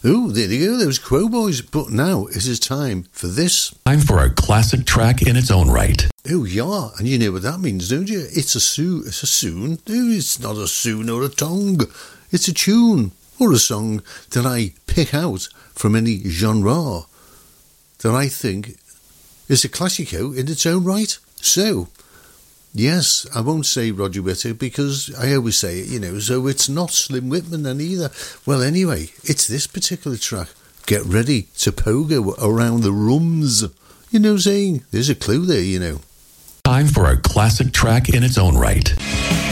Oh, there you go, those Quo Boys. But now it is time for this. Time for a classic track in its own right. Oh, yeah, and you know what that means, don't you? It's a soon. No, it's not a soon or a tongue. It's a tune or a song that I pick out from any genre that I think is a classico in its own right. So, yes, I won't say Roger Whittaker because I always say it, you know, so it's not Slim Whitman then either. Well, anyway, it's this particular track. Get ready to pogo around the rooms. You know what I'm saying? There's a clue there, you know. Time for a classic track in its own right.